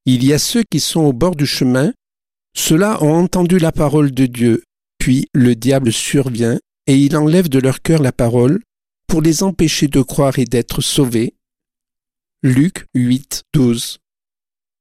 Il y a ceux qui sont au bord du chemin. Ceux-là ont entendu la parole de Dieu, puis le diable survient et il enlève de leur cœur la parole pour les empêcher de croire et d'être sauvés. Luc 8, 12.